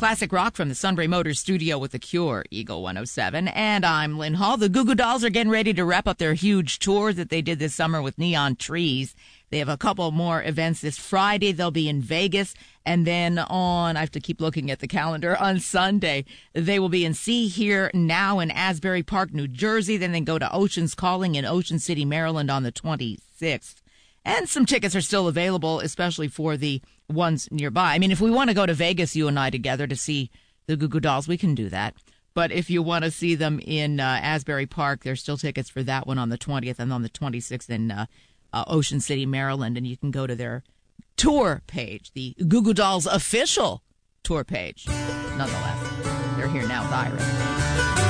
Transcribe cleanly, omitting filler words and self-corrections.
Classic rock from the Sunbury Motors studio with The Cure, Eagle 107. And I'm Lynn Hall. The Goo Goo Dolls are getting ready to wrap up their huge tour that they did this summer with Neon Trees. They have a couple more events this Friday. They'll be in Vegas. And then I have to keep looking at the calendar, on Sunday, they will be in See Here Now in Asbury Park, New Jersey. Then they go to Ocean's Calling in Ocean City, Maryland on the 26th. And some tickets are still available, especially for the ones nearby. I mean, if we want to go to Vegas, you and I together, to see the Goo Goo Dolls, we can do that. But if you want to see them in Asbury Park, there's still tickets for that one on the 20th and on the 26th in Ocean City, Maryland. And you can go to their tour page, the Goo Goo Dolls official tour page. Nonetheless, they're here now with Iris.